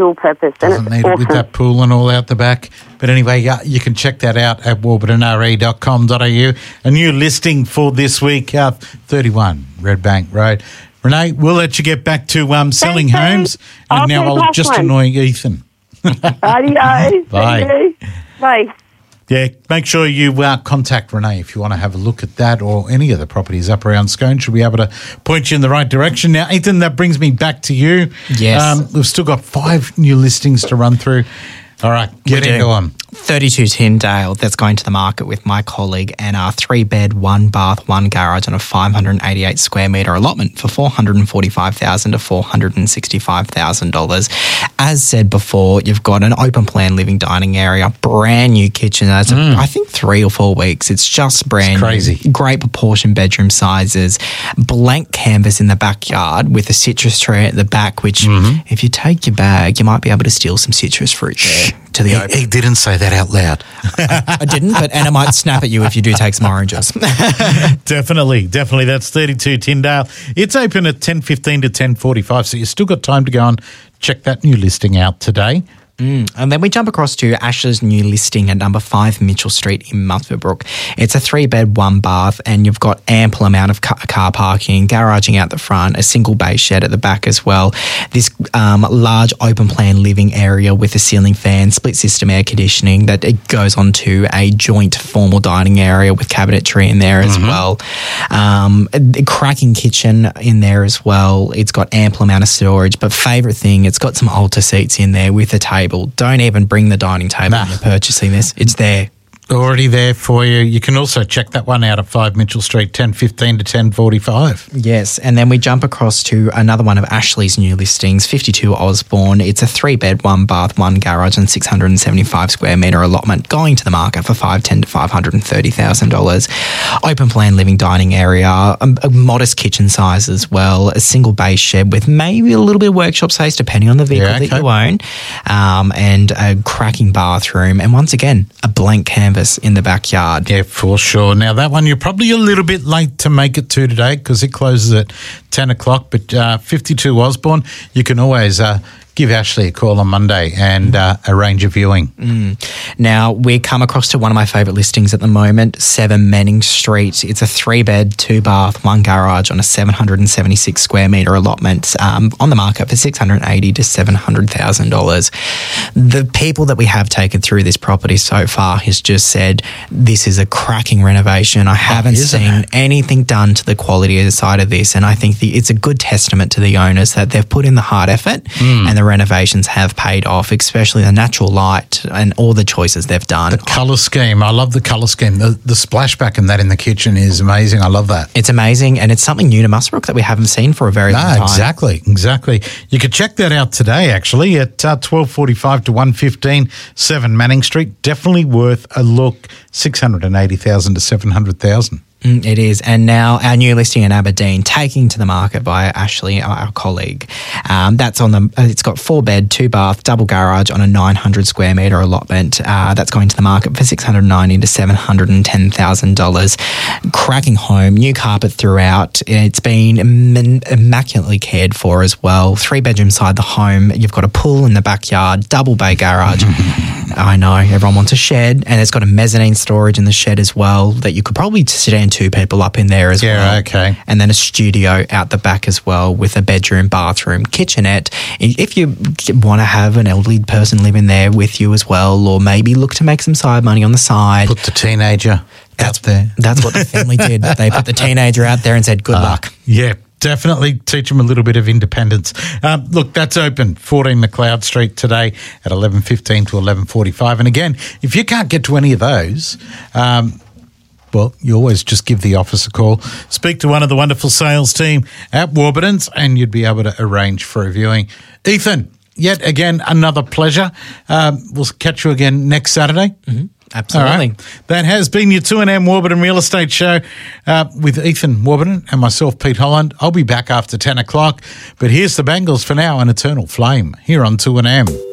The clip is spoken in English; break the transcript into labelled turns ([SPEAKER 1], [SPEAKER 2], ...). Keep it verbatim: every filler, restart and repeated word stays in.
[SPEAKER 1] dual purpose.
[SPEAKER 2] Doesn't
[SPEAKER 1] and it's
[SPEAKER 2] need
[SPEAKER 1] awesome.
[SPEAKER 2] it with that pool and all out the back. But anyway, yeah, you can check that out at warburton r e dot com dot a u. A new listing for this week, uh, thirty-one Red Bank Road. Renee, we'll let you get back to um, selling
[SPEAKER 1] Thanks,
[SPEAKER 2] homes. And
[SPEAKER 1] I'll
[SPEAKER 2] now
[SPEAKER 1] keep
[SPEAKER 2] I'll
[SPEAKER 1] off
[SPEAKER 2] just
[SPEAKER 1] one.
[SPEAKER 2] annoy Ethan.
[SPEAKER 1] Adios.
[SPEAKER 2] Bye.
[SPEAKER 1] Bye.
[SPEAKER 2] Yeah, make sure you uh, contact Renee if you want to have a look at that or any of the properties up around Scone. She'll be able to point you in the right direction. Now, Ethan, that brings me back to you.
[SPEAKER 3] Yes.
[SPEAKER 2] Um, we've still got five new listings to run through. All right, get
[SPEAKER 3] We
[SPEAKER 2] into
[SPEAKER 3] do.
[SPEAKER 2] them.
[SPEAKER 3] thirty-two Tyndale, that's going to the market with my colleague, and a three-bed, one-bath, one garage on a five hundred eighty-eight square metre allotment for four hundred forty-five thousand dollars to four hundred sixty-five thousand dollars. As said before, you've got an open-plan living dining area, brand new kitchen. That's,
[SPEAKER 2] Mm.
[SPEAKER 3] I think, three or four weeks. It's just brand
[SPEAKER 2] It's crazy.
[SPEAKER 3] new. Great proportion bedroom sizes, blank canvas in the backyard with a citrus tree at the back, which
[SPEAKER 2] Mm-hmm.
[SPEAKER 3] if you take your bag, you might be able to steal some citrus fruit there to the open.
[SPEAKER 2] He, he didn't say that out loud.
[SPEAKER 3] I didn't, but Anna might snap at you if you do take some oranges.
[SPEAKER 2] Definitely, definitely. That's thirty-two Tyndale. It's open at ten fifteen to ten forty-five, so you've still got time to go and check that new listing out today.
[SPEAKER 3] Mm. And then we jump across to Ashley's new listing at number five Mitchell Street in Muswellbrook. It's a three-bed, one-bath, and you've got ample amount of car, car parking, garaging out the front, a single bay shed at the back as well. This um, large open-plan living area with a ceiling fan, split-system air conditioning that it goes onto a joint formal dining area with cabinetry in there as well. Um, a, a cracking kitchen in there as well. It's got ample amount of storage, but favourite thing, it's got some altar seats in there with a table. Don't even bring the dining table
[SPEAKER 2] Nah.
[SPEAKER 3] when you're purchasing this. It's there.
[SPEAKER 2] Already there for you. You can also check that one out at five Mitchell Street, ten fifteen to ten forty-five.
[SPEAKER 3] Yes, and then we jump across to another one of Ashley's new listings, fifty-two Osborne. It's a three-bed, one-bath, one garage and six hundred seventy-five square metre allotment going to the market for five hundred ten thousand dollars to five hundred thirty thousand dollars. Open plan living dining area, a, a modest kitchen size as well, a single base shed with maybe a little bit of workshop space depending on the vehicle
[SPEAKER 2] Yeah, okay.
[SPEAKER 3] that you own, um, and a cracking bathroom, and once again, a blank canvas in the backyard.
[SPEAKER 2] Yeah, for sure. Now, that one, you're probably a little bit late to make it to today because it closes at ten o'clock, but uh, fifty-two Osborne, you can always uh, give Ashley a call on Monday and uh, arrange a viewing.
[SPEAKER 3] Mm. Now, we come across to one of my favourite listings at the moment, seven Manning Street. It's a three-bed, two-bath, one garage on a seven hundred seventy-six square metre allotment um, on the market for six hundred eighty thousand dollars to seven hundred thousand dollars. The people that we have taken through this property so far has just said, this is a cracking renovation. I haven't
[SPEAKER 2] isn't
[SPEAKER 3] seen
[SPEAKER 2] it?
[SPEAKER 3] anything done to the quality of the side of this, and I think the, it's a good testament to the owners that they've put in the hard effort and the renovations have paid off, especially the natural light and all the choices they've done.
[SPEAKER 2] Colour scheme. I love the colour scheme. The, the splashback in that in the kitchen is amazing. I love that.
[SPEAKER 3] It's amazing, and it's something new to Muswellbrook that we haven't seen for a very long
[SPEAKER 2] Ah,
[SPEAKER 3] time.
[SPEAKER 2] exactly, exactly. You could check that out today, actually, at uh, twelve forty-five to one fifteen, seven Manning Street. Definitely worth a look. six hundred eighty thousand dollars to seven hundred thousand dollars.
[SPEAKER 3] Mm, it is. And now our new listing in Aberdeen, taking to the market by Ashley, our, our colleague. Um, that's on the, uh, it's got four bed, two bath, double garage on a nine hundred square metre allotment. Uh, that's going to the market for six hundred ninety thousand dollars to seven hundred ten thousand dollars. Cracking home, new carpet throughout. It's been im- immaculately cared for as well. Three bedroom side the home. You've got a pool in the backyard, double bay garage. I know, everyone wants a shed, and it's got a mezzanine storage in the shed as well that you could probably sit in two people up in there as
[SPEAKER 2] Yeah,
[SPEAKER 3] well.
[SPEAKER 2] okay.
[SPEAKER 3] And then a studio out the back as well with a bedroom, bathroom, kitchenette. If you want to have an elderly person living there with you as well, or maybe look to make some side money on the side.
[SPEAKER 2] Put the teenager
[SPEAKER 3] That's,
[SPEAKER 2] out there.
[SPEAKER 3] that's what the family did. They put the teenager out there and said, good luck.
[SPEAKER 2] Yeah, definitely teach them a little bit of independence. Um, look, that's open, fourteen McLeod Street today at eleven fifteen to eleven forty-five. And again, if you can't get to any of those, um, well, you always just give the office a call. Speak to one of the wonderful sales team at Warburton's and you'd be able to arrange for a viewing. Ethan, yet again, another pleasure. Um, we'll catch you again next Saturday.
[SPEAKER 3] Mm-hmm. Absolutely.
[SPEAKER 2] All right. That has been your two and M Warburton Real Estate Show uh, with Ethan Warburton and myself, Pete Holland. I'll be back after ten o'clock, but here's the Bangles for now, an eternal flame here on two and M.